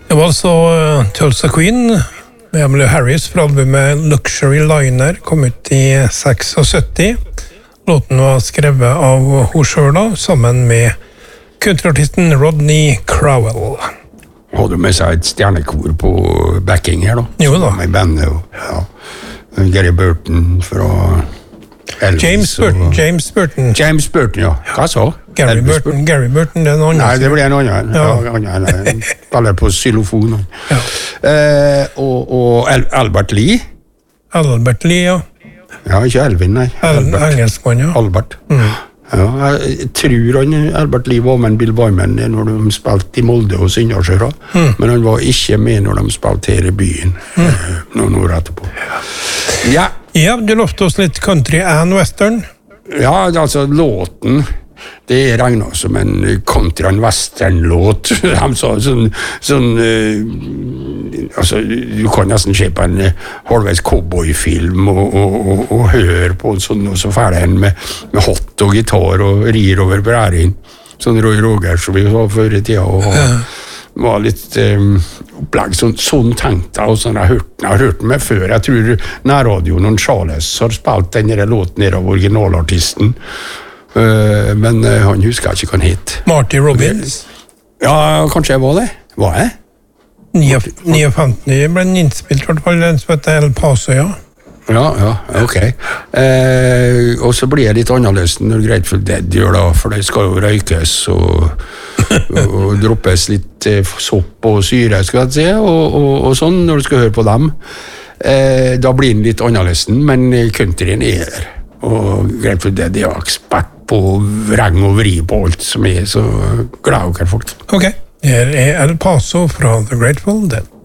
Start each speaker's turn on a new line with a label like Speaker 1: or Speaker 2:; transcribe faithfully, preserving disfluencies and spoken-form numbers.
Speaker 1: Det var altså uh, Tulsa Queen med Emmylou Harris fra albumet Luxury Liner, kom ut i syttiseks. Låten var skrevet av hun selv da, sammen med countryartisten Rodney Crowell.
Speaker 2: Hadde du med seg et stjernekor på backing her da?
Speaker 1: Jo da.
Speaker 2: Med bandet og, ja. Gary Burton fra Elvis.
Speaker 1: James Burton,
Speaker 2: og...
Speaker 1: James Burton.
Speaker 2: James Burton, ja. Hva så?
Speaker 1: Gary Burton, Burton, Gary Burton, det er en annen.
Speaker 2: Nei, det blir en annen. Ja. Ja, annen. Spiller på xylofon.
Speaker 1: Ja.
Speaker 2: Eh, og, og Al Albert Lee.
Speaker 1: Albert Lee, ja.
Speaker 2: Ja, ikke Elvin, nei.
Speaker 1: Albert. Engelskmann, ja.
Speaker 2: Albert.
Speaker 1: Mm.
Speaker 2: Ja, jeg tror han, Albert Lee var med en Bill Wyman når de spilte i Molde og Sinjarsøra, mm. men han var ikke med når de spilte her i byen mm. eh, noen år etterpå. Ja.
Speaker 1: Ja, du lovte oss litt country and western.
Speaker 2: Ja, altså låten, det er regnet som en country and western-låt. De sa sånn, sånn uh, altså, du kan nesten se på en uh, halvveis cowboyfilm og, og, og, og høre på en sånn, og så ferdig en med, med hot og gitar og rir over prærien. Sånn Roy Rogers som vi var før i tida, og ja. Var litt um, opplegg. Sånn, sånn tenkte jeg, og sånn jeg hørte den. Jeg har hørt den med før. Jeg tror nærradioen og Charles har spilt denne låten her av originalartisten. Uh, men uh, han husker ikke hva han het.
Speaker 1: Marty Robbins?
Speaker 2: Ja, kanskje jeg var det. Var jeg?
Speaker 1: niogfemti ble den innspilt, i hvert fall den som heter El Paso, ja.
Speaker 2: Ja, ja, ok. Uh, og så blir jeg litt annerledes når Grateful Dead gjør da, for det skal jo røykes og, og, og droppes litt uh, sopp og syre, skal jeg si, og, og, og sånn når du skal høre på dem. Uh, da blir den litt annerledes, men countryen er der. Og Grateful Dead er ekspert på vreng og vri på alt som er, så glad dere folk.
Speaker 1: Ok, her er El Paso fra The Grateful Dead.